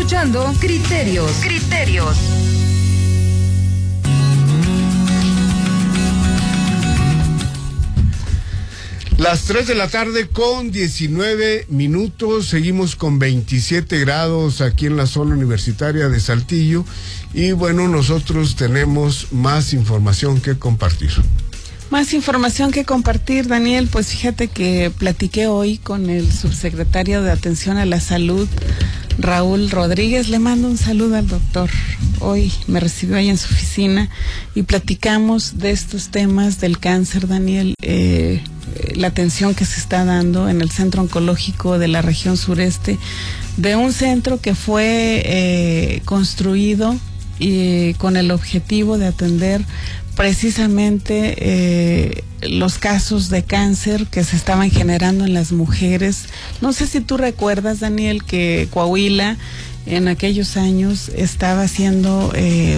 escuchando Criterios. Las 3 de la tarde con 19 minutos, seguimos con 27 grados aquí en la zona universitaria de Saltillo y bueno, nosotros tenemos más información que compartir. Daniel, pues fíjate que platiqué hoy con el subsecretario de Atención a la Salud, Raúl Rodríguez. Le mando un saludo al doctor. Hoy me recibió ahí en su oficina y platicamos de estos temas del cáncer, Daniel, la atención que se está dando en el Centro Oncológico de la región sureste, de un centro que fue construido con el objetivo de atender precisamente los casos de cáncer que se estaban generando en las mujeres. No sé si tú recuerdas, Daniel, que Coahuila en aquellos años estaba siendo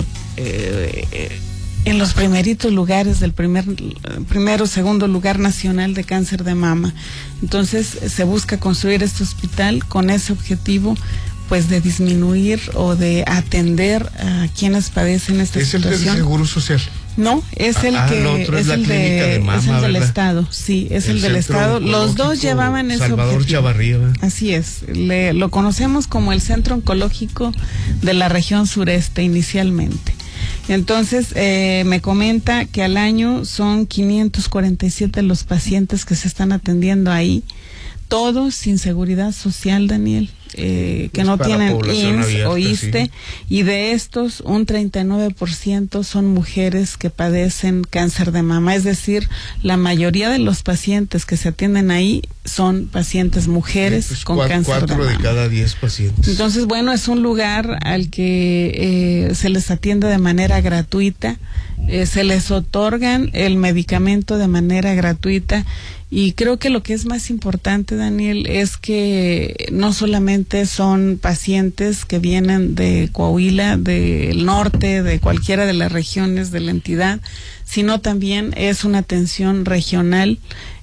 en los primeritos lugares del primero, segundo lugar nacional de cáncer de mama. Entonces se busca construir este hospital con ese objetivo, pues de disminuir o de atender a quienes padecen esta situación. ¿Es el del Seguro Social? No, es el que es el del Estado. Sí, es el del Estado. Los dos llevaban ese Salvador objetivo. Chavarría. Así es. Lo conocemos como el Centro Oncológico de la región sureste inicialmente. Entonces, me comenta que al año son 547 los pacientes que se están atendiendo ahí, todos sin seguridad social, Daniel. Que no tienen IMSS o ISSSTE, sí. Y de estos un 39% son mujeres que padecen cáncer de mama, es decir, la mayoría de los pacientes que se atienden ahí son pacientes mujeres con cáncer de mama. 4 de cada 10 pacientes. Entonces, bueno, es un lugar al que se les atiende de manera gratuita, se les otorgan el medicamento de manera gratuita. Y creo que lo que es más importante, Daniel, es que no solamente son pacientes que vienen de Coahuila, del norte, de cualquiera de las regiones de la entidad, sino también es una atención regional.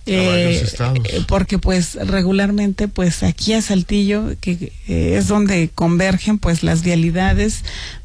Porque pues regularmente pues aquí a Saltillo, que es donde convergen pues las vialidades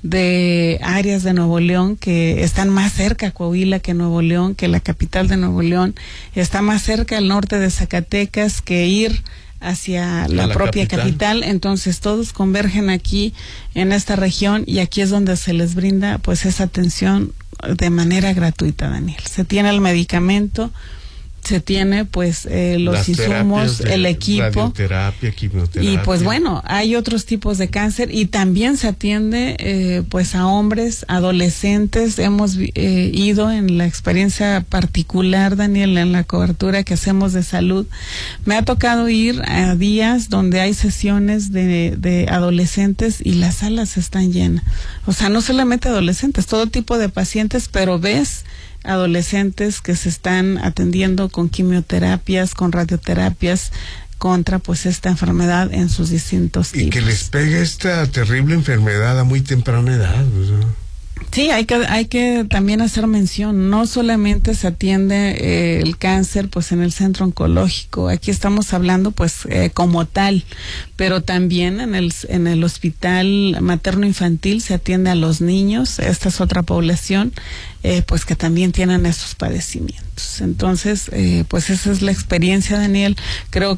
de áreas de Nuevo León que están más cerca a Coahuila que Nuevo León, que la capital de Nuevo León, está más cerca al norte de Zacatecas que ir hacia la propia capital. Entonces todos convergen aquí en esta región y aquí es donde se les brinda pues esa atención de manera gratuita, Daniel. Se tiene el medicamento, se tiene pues los insumos, el equipo, radioterapia, quimioterapia. Y pues bueno, hay otros tipos de cáncer y también se atiende pues a hombres, adolescentes. Hemos ido en la experiencia particular, Daniel, en la cobertura que hacemos de salud. Me ha tocado ir a días donde hay sesiones de adolescentes y las salas están llenas. O sea, no solamente adolescentes, todo tipo de pacientes, pero ves adolescentes que se están atendiendo con quimioterapias, con radioterapias contra pues esta enfermedad en sus distintos tipos. Y que les pegue esta terrible enfermedad a muy temprana edad, ¿no? Sí, hay que también hacer mención, no solamente se atiende el cáncer pues en el centro oncológico, aquí estamos hablando pues como tal, pero también en el hospital materno infantil se atiende a los niños. Esta es otra población pues que también tienen esos padecimientos. Entonces pues esa es la experiencia, Daniel. Creo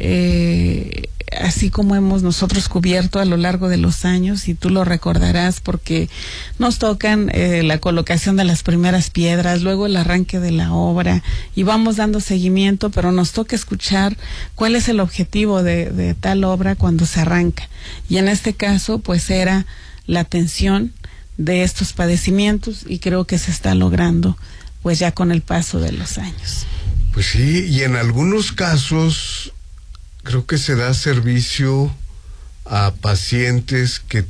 que así como hemos nosotros cubierto a lo largo de los años, y tú lo recordarás porque nos tocan la colocación de las primeras piedras, luego el arranque de la obra, y vamos dando seguimiento, pero nos toca escuchar cuál es el objetivo de tal obra cuando se arranca. Y en este caso, pues era la atención de estos padecimientos, y creo que se está logrando pues ya con el paso de los años. Pues sí, y en algunos casos creo que se da servicio a pacientes que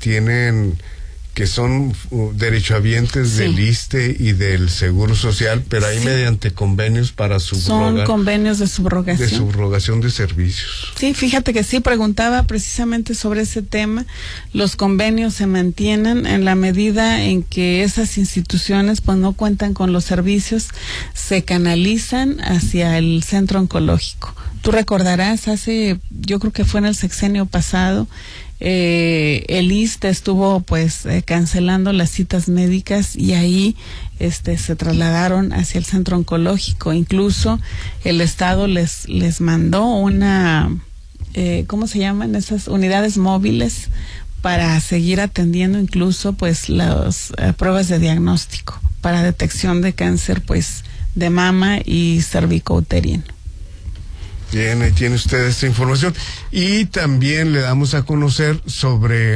son derechohabientes del ISSSTE y del Seguro Social, pero ahí mediante convenios para subrogar. Son convenios de subrogación. De subrogación de servicios. Sí, fíjate que sí, preguntaba precisamente sobre ese tema. Los convenios se mantienen en la medida en que esas instituciones pues no cuentan con los servicios, se canalizan hacia el centro oncológico. Tú recordarás, yo creo que fue en el sexenio pasado, el ISSSTE estuvo pues cancelando las citas médicas y ahí se trasladaron hacia el centro oncológico. Incluso el estado les mandó una ¿cómo se llaman esas unidades móviles para seguir atendiendo incluso pues las pruebas de diagnóstico para detección de cáncer pues de mama y cervicouterino? Bien, ahí tiene usted esta información. Y también le damos a conocer sobre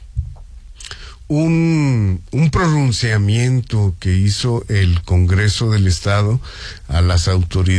un pronunciamiento que hizo el Congreso del Estado a las autoridades